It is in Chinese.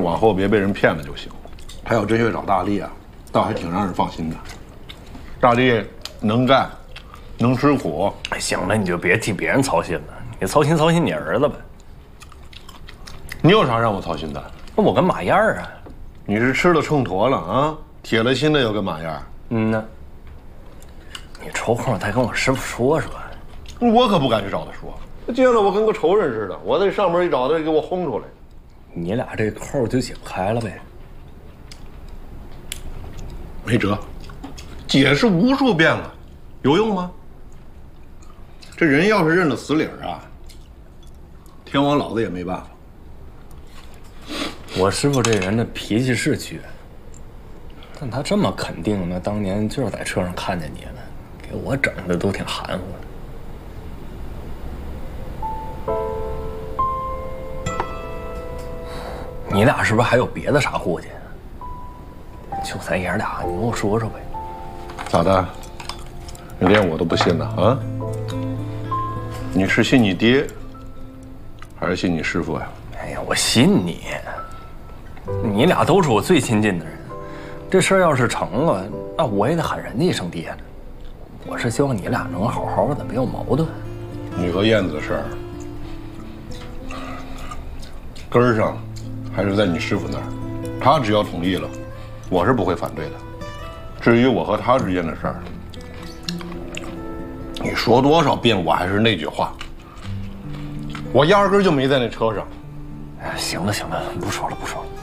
往后别被人骗了就行。他要真去找大力啊，倒还挺让人放心的。大力能干，能吃苦。 哎，行了，你就别替别人操心了，你操心操心你儿子呗。 你有啥让我操心的？ 那我跟马燕儿啊。 你是吃了秤砣了啊？铁了心的要跟马燕儿？ 嗯呢。你抽空再跟我师傅说说。 我可不敢去找他说，见了我跟个仇人似的。我在上面一找他，给我轰出来。 你俩这扣就解不开了呗。 没辙，解释无数遍了，有用吗？这人要是认了死理儿啊，天王老子也没办法。 我师傅这人的脾气是倔，但他这么肯定，那当年就是在车上看见你了，给我整的都挺含糊的。你俩是不是还有别的啥顾忌？就咱爷俩，你跟我说说呗。 咋的？你连我都不信呢啊？你是信你爹，还是信你师傅呀？ 哎呀，我信你。你俩都是我最亲近的人，这事儿要是成了，那我也得喊人家一声爹呢。我是希望你俩能好好的，别有矛盾。 你和燕子的事儿，根儿上还是在你师傅那儿，他只要同意了，我是不会反对的。至于我和他之间的事儿，你说多少遍，我还是那句话，我压根儿就没在那车上。 哎，行了行了，不说了不说了。